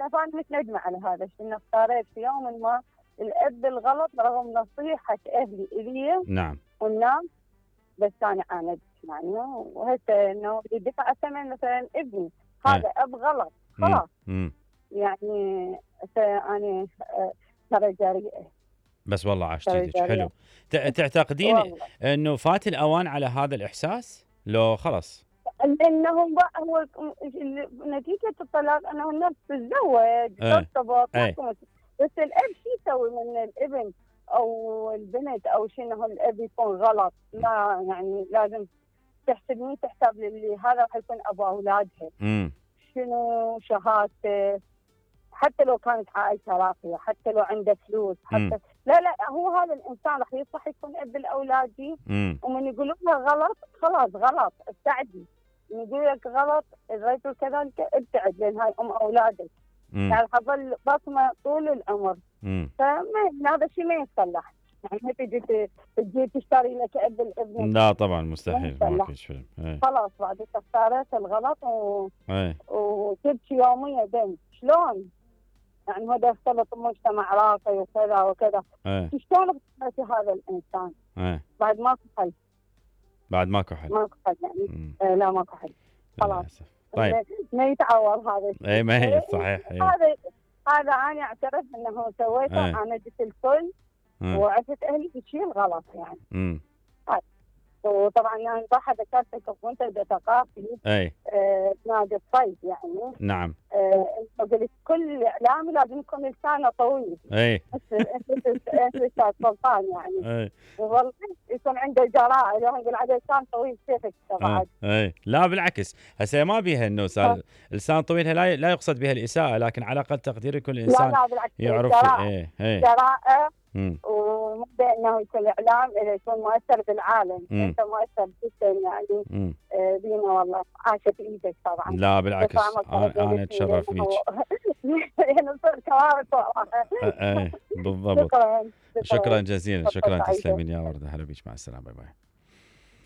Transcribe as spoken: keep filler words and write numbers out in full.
فأنا مش ندمة على هذا الشيء، إن اختاريت في يوم ما الأب بالغلط رغم نصيحة أهلي إلي نعم والناس، بس أنا عاندت يعني. وهسه إنه بدي دفع ثمن مثلا ابني هذا ايه أب غلط امم خلاص امم يعني. هسه أنا آه، ترى جريئة، بس والله عاشتي ترى لك حلو. جريئة تع- تعتقدين والله. انه فات الاوان على هذا الاحساس لو خلص؟ لأنهم بقى هو نتيجة الطلاق أنه الناس تتزوج ايه ترتبط ايه ماكو مشكلة. بس الأب شو يسوي من الابن أو البنت أو شنو، الأب يكون غلط؟ لا يعني لازم تحسبني تحسب للي هذا راح يكون أبو أولادها، امم شنو شهادته، حتى لو كانت عائلته راقية، حتى لو عنده فلوس، امم حتى لا لا هو هذا الإنسان راح يصلح يكون أب الأولاد. امم ومن يقولون له غلط خلاص غلط ابتعدي، يقول لك غلط الرجل كذلك ابتعد، لان هاي ام اولادك امم يعني حظل بصمه طول العمر. امم فما هذا الشيء ما يصلح يعني. ما تجي ت- تجي تشتري لك اب الابن، لا طبعا ما مستحيل، ما يصلح. فيش فيلم. ايه خلاص بعد اختارت الغلط و... ايه وتبكي يوميا بنت شلون يعني هذا اختلط بمجتمع راقي وكذا وكذا. ايه شلون اخترتي هذا الانسان ايه بعد ماكو حل؟ بعد ماكو حل. ماكو حل يعني. امم آه لا ماكو حل خلاص. للاسف. طيب ما يتعوض هذا الشيء. ايه ما هي صحيح. ايه هذا هذا انا اعترف انه سويته، ايه انا جبت الكل امم وعرفت اهلي بالشيء الغلط يعني. امم وطبعا يعني صح ذكرتك وانت ثقافي ايه آه، نادي الصيد يعني. نعم آه، انت قلت كل اعلامي لازم يكون لسانه طويل ايه مثل مثل استاذ سلطان يعني. ايه والله يكون عنده جراءه، لو نقول عليه لسان طويل كيفك ايه بعد. ايه لا بالعكس، هسه ما بيها انه سا- لسان طويل لا لا يقصد بها الاساءة، لكن على الاقل تقدير كل لا انسان لا بالعكس يعرف. الجراءه، ايه ايه جراءه امم ومبدا انه يكون اعلام إذا يكون مؤثر بالعالم. امم انت مؤثر جدا يعني. امم آه، بينا والله عاشت ايدك طبعا. لا بالعكس، وطعمك انا أنا رجعتني اتشرف لانه بيك. لانه صرت كوارث صراحه. ايه بالضبط. شكرا شكرا شكرا. جزيلا، فرصه شكرا سعيده. تسلمين يا ورده، هلا بيك، مع السلامه، باي باي.